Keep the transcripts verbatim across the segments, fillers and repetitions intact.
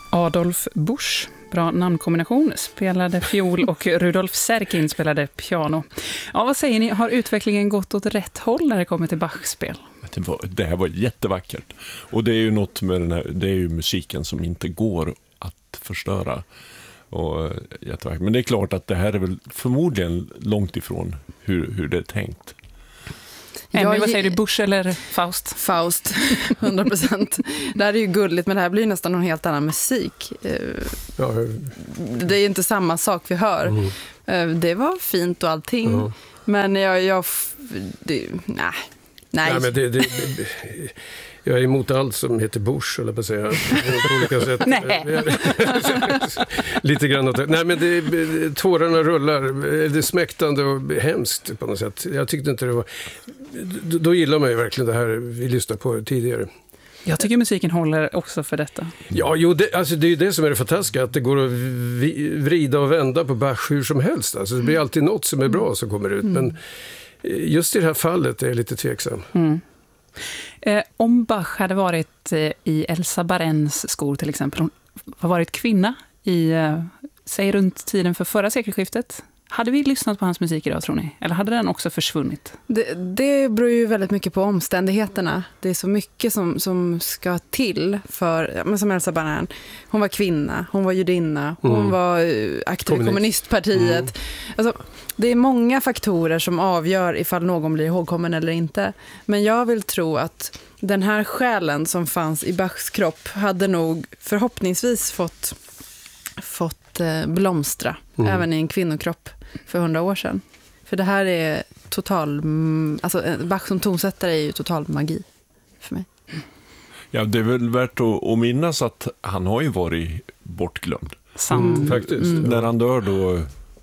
Adolf Busch, bra namnkombination, spelade fiol och Rudolf Serkin spelade piano. Ja, vad säger ni? Har utvecklingen gått åt rätt håll när det kommer till Bachs-spel? Det, var, det här var jättevackert. Och det är ju något med den här, det är ju musiken som inte går att förstöra. Och, jättevackert. Men det är klart att det här är väl förmodligen långt ifrån hur, hur det är tänkt. Emmy, vad säger du, Busch eller Faust? Faust, hundra procent. Det här är ju gulligt, men det här blir nästan någon helt annan musik. Ja. Det är ju inte samma sak vi hör. Mm. Det var fint och allting, mm. men jag... jag det, nej. Nej. Nej, men det, det, det, jag är emot allt som heter Busch, eller på att säga, på olika sätt. Lite grann åt det. Nej, men det, tårarna rullar. Det är smäktande och hemskt på något sätt. Jag tyckte inte det var... Då, då gillar man ju verkligen det här vi lyssnade på tidigare. Jag tycker musiken håller också för detta. Ja, jo, det, alltså det är ju det som är det fantastiska, att det går att vrida och vända på Bach hur som helst. Alltså, det blir alltid något som är bra som kommer ut, men just i det här fallet är jag lite tveksam. Mm. Eh, om Bach hade varit eh, i Elsa Barens skor till exempel, hon har varit kvinna i, eh, säg runt tiden för förra sekelskiftet, hade vi lyssnat på hans musik idag, tror ni? Eller hade den också försvunnit? Det, det beror ju väldigt mycket på omständigheterna. Det är så mycket som, som ska till för, men som Elsa Baren. Hon var kvinna, hon var judinna, hon mm. var aktiv i kommunistpartiet. Mm. Alltså, det är många faktorer som avgör ifall någon blir ihågkommen eller inte. Men jag vill tro att den här själen som fanns i Bachs kropp hade nog förhoppningsvis fått, fått eh, blomstra, mm. även i en kvinnokropp för hundra år sedan. För det här är total... Alltså Bach som tonsättare är ju total magi för mig. Ja, det är väl värt att, att minnas att han har ju varit bortglömd. Sant. Mm, faktiskt. Mm. När han dör då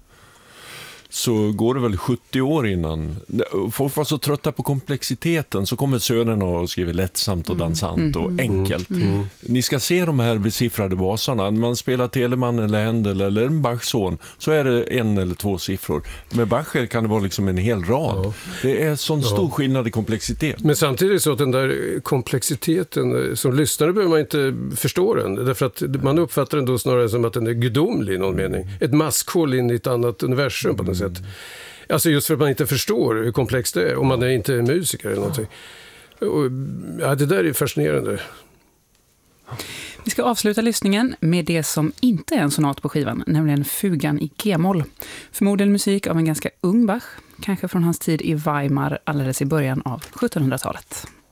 så går det väl sjuttio år innan. Folk var så trötta på komplexiteten, så kommer sönen och skriver lättsamt och dansant och enkelt. Mm. Mm. Ni ska se de här besiffrade basarna. När man spelar Telemann eller Händel eller en Bachson, så är det en eller två siffror. Med Bach kan det vara liksom en hel rad. Ja. Det är sån stor ja. skillnad i komplexitet. Men samtidigt så att den där komplexiteten, som lyssnare behöver man inte förstå den. Därför att man uppfattar den då snarare som att den är gudomlig i någon mening. Ett maskhål in i ett annat universum på något sätt. Alltså just för att man inte förstår hur komplext det är, om man är inte är musiker eller någonting. Och, ja, det där är fascinerande. Vi ska avsluta lyssningen med det som inte är en sonat på skivan, nämligen Fugan i G-moll. Förmodligen musik av en ganska ung Bach, kanske från hans tid i Weimar alldeles i början av sjuttonhundratalet.